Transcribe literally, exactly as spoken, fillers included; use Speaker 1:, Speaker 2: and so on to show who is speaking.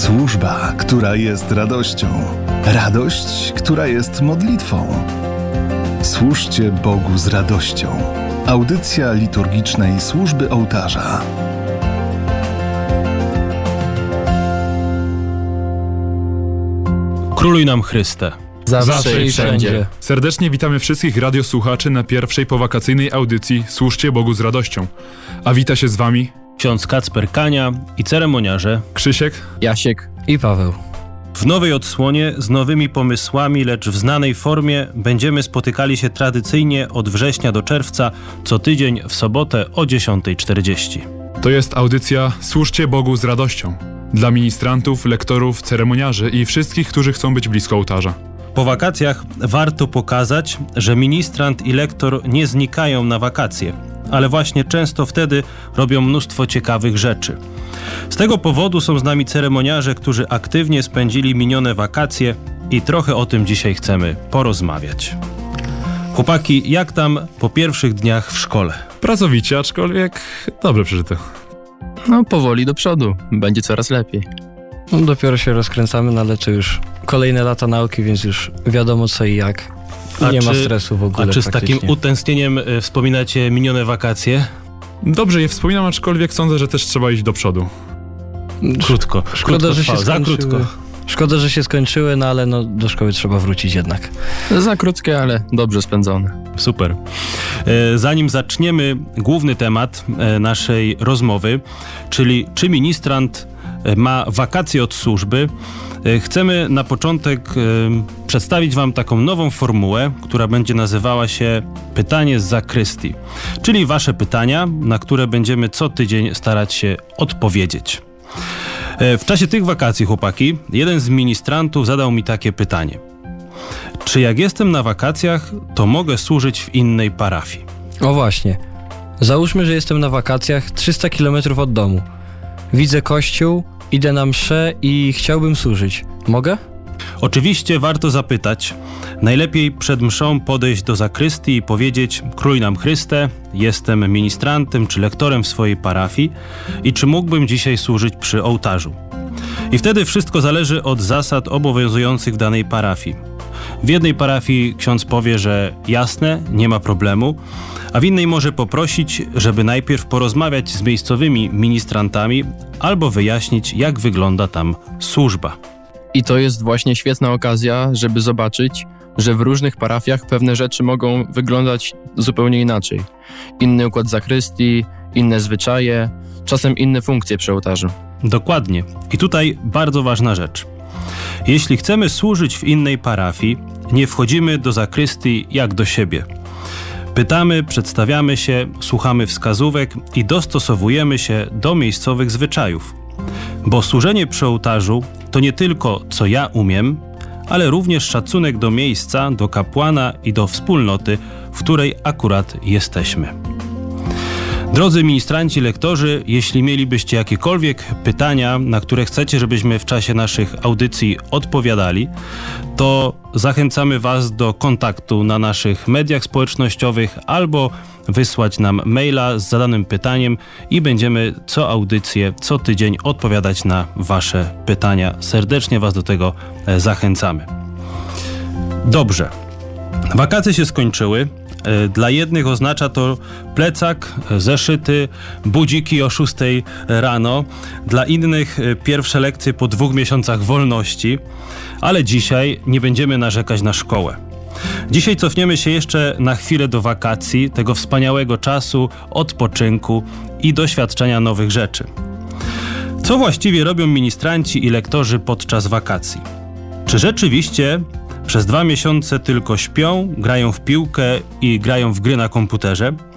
Speaker 1: Służba, która jest radością. Radość, która jest modlitwą. Służcie Bogu z radością. Audycja liturgicznej służby ołtarza.
Speaker 2: Króluj nam Chryste.
Speaker 3: Zawsze, Zawsze i wszędzie.
Speaker 4: Serdecznie witamy wszystkich radiosłuchaczy na pierwszej powakacyjnej audycji Służcie Bogu z radością. A wita się z wami
Speaker 2: ksiądz Kacper Kania i ceremoniarze
Speaker 4: Krzysiek,
Speaker 3: Jasiek i Paweł.
Speaker 2: W nowej odsłonie z nowymi pomysłami, lecz w znanej formie będziemy spotykali się tradycyjnie od września do czerwca, co tydzień w sobotę o dziesiąta czterdzieści.
Speaker 4: To jest audycja Służcie Bogu z radością dla ministrantów, lektorów, ceremoniarzy i wszystkich, którzy chcą być blisko ołtarza.
Speaker 2: Po wakacjach warto pokazać, że ministrant i lektor nie znikają na wakacje, ale właśnie często wtedy robią mnóstwo ciekawych rzeczy. Z tego powodu są z nami ceremoniarze, którzy aktywnie spędzili minione wakacje i trochę o tym dzisiaj chcemy porozmawiać. Chłopaki, jak tam po pierwszych dniach w szkole?
Speaker 4: Pracowicie, aczkolwiek dobrze przeżyte.
Speaker 3: No, powoli do przodu. Będzie coraz lepiej.
Speaker 5: No, dopiero się rozkręcamy, no ale to już kolejne lata nauki, więc już wiadomo co i jak. I
Speaker 2: A
Speaker 5: nie
Speaker 2: czy,
Speaker 5: ma stresu w ogóle.
Speaker 2: A czy z takim utęsknieniem y, wspominacie minione wakacje?
Speaker 4: Dobrze je wspominam, aczkolwiek sądzę, że też trzeba iść do przodu.
Speaker 2: Krótko.
Speaker 5: Szkoda,
Speaker 2: krótko
Speaker 5: że się
Speaker 2: trwa, za
Speaker 5: skończyły.
Speaker 2: krótko.
Speaker 5: Szkoda, że się skończyły, no ale no, do szkoły trzeba wrócić jednak.
Speaker 3: Za krótkie, ale dobrze spędzone.
Speaker 2: Super. E, zanim zaczniemy główny temat e, naszej rozmowy, czyli czy ministrant e, ma wakacje od służby, e, chcemy na początek e, przedstawić wam taką nową formułę, która będzie nazywała się Pytanie z zakrystii, czyli wasze pytania, na które będziemy co tydzień starać się odpowiedzieć. E, w czasie tych wakacji, chłopaki, jeden z ministrantów zadał mi takie pytanie. Czy jak jestem na wakacjach, to mogę służyć w innej parafii?
Speaker 5: O właśnie. Załóżmy, że jestem na wakacjach trzysta kilometrów od domu. Widzę kościół, idę na mszę i chciałbym służyć. Mogę?
Speaker 2: Oczywiście warto zapytać. Najlepiej przed mszą podejść do zakrystii i powiedzieć: Króluj nam Chryste, jestem ministrantem czy lektorem w swojej parafii i czy mógłbym dzisiaj służyć przy ołtarzu? I wtedy wszystko zależy od zasad obowiązujących w danej parafii. W jednej parafii ksiądz powie, że jasne, nie ma problemu, a w innej może poprosić, żeby najpierw porozmawiać z miejscowymi ministrantami albo wyjaśnić, jak wygląda tam służba.
Speaker 3: I to jest właśnie świetna okazja, żeby zobaczyć, że w różnych parafiach pewne rzeczy mogą wyglądać zupełnie inaczej. Inny układ zakrystii, inne zwyczaje, czasem inne funkcje przy ołtarzu.
Speaker 2: Dokładnie. I tutaj bardzo ważna rzecz. Jeśli chcemy służyć w innej parafii, nie wchodzimy do zakrystii jak do siebie. Pytamy, przedstawiamy się, słuchamy wskazówek i dostosowujemy się do miejscowych zwyczajów. Bo służenie przy ołtarzu to nie tylko co ja umiem, ale również szacunek do miejsca, do kapłana i do wspólnoty, w której akurat jesteśmy. Drodzy ministranci, lektorzy, jeśli mielibyście jakiekolwiek pytania, na które chcecie, żebyśmy w czasie naszych audycji odpowiadali, to zachęcamy was do kontaktu na naszych mediach społecznościowych albo wysłać nam maila z zadanym pytaniem i będziemy co audycję, co tydzień odpowiadać na wasze pytania. Serdecznie was do tego zachęcamy. Dobrze. Wakacje się skończyły. Dla jednych oznacza to plecak, zeszyty, budziki o szóstej rano. Dla innych pierwsze lekcje po dwóch miesiącach wolności. Ale dzisiaj nie będziemy narzekać na szkołę. Dzisiaj cofniemy się jeszcze na chwilę do wakacji, tego wspaniałego czasu, odpoczynku i doświadczenia nowych rzeczy. Co właściwie robią ministranci i lektorzy podczas wakacji? Czy rzeczywiście przez dwa miesiące tylko śpią, grają w piłkę i grają w gry na komputerze?